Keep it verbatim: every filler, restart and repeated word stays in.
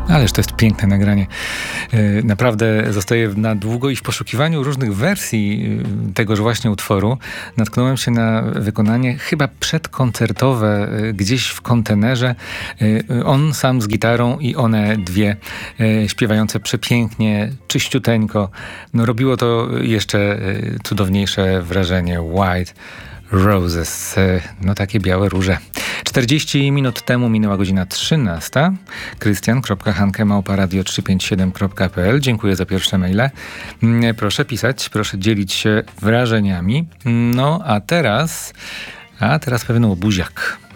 Ależ to jest piękne nagranie. Naprawdę zostaję na długo i w poszukiwaniu różnych wersji tegoż właśnie utworu natknąłem się na wykonanie chyba przedkoncertowe gdzieś w kontenerze. On sam z gitarą i one dwie śpiewające przepięknie, czyściuteńko. No robiło to jeszcze cudowniejsze wrażenie. White Roses, no takie białe róże. czterdzieści minut temu minęła godzina trzynasta. Krystian kropka hanke małpa radio trzysta pięćdziesiąt siedem kropka p l. Dziękuję za pierwsze maile. Proszę pisać, proszę dzielić się wrażeniami. No a teraz, a teraz pewien łobuziak.